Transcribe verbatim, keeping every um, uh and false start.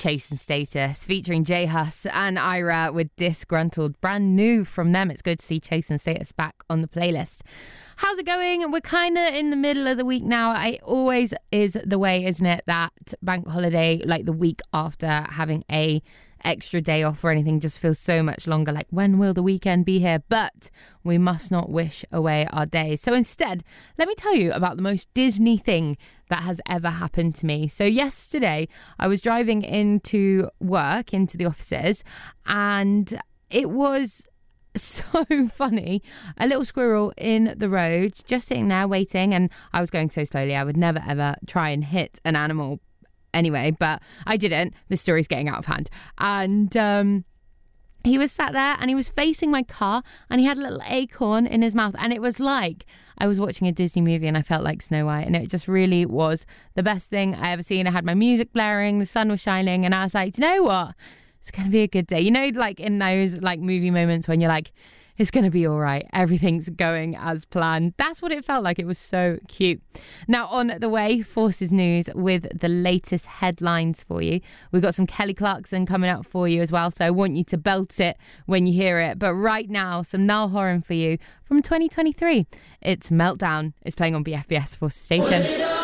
Chase and Status featuring J Hus and Ira with Disgruntled. Brand new from them. It's good to see Chase and Status back on the playlist. How's it going? We're kind of in the middle of the week now. It always is the way, isn't it? That bank holiday, like the week after having a extra day off or anything, just feels so much longer. Like, when will the weekend be here? But we must not wish away our days. So instead, let me tell you about the most Disney thing that has ever happened to me. So yesterday, I was driving into work, into the offices, and it was so funny. A little squirrel in the road, just sitting there waiting, and I was going so slowly. I would never ever try and hit an animal anyway, but I didn't. The story's getting out of hand. And um he was sat there and he was facing my car and he had a little acorn in his mouth, and it was like I was watching a Disney movie and I felt like Snow White, and it just really was the best thing I ever seen. I had my music blaring, the sun was shining, and I was like, do you know what? It's going to be a good day. You know, like in those like movie moments when you're like, it's going to be all right. Everything's going as planned. That's what it felt like. It was so cute. Now, on the way, Forces News with the latest headlines for you. We've got some Kelly Clarkson coming up for you as well, so I want you to belt it when you hear it. But right now, some Niall Horan for you from twenty twenty-three. It's Meltdown. It's playing on B F B S Forces Station.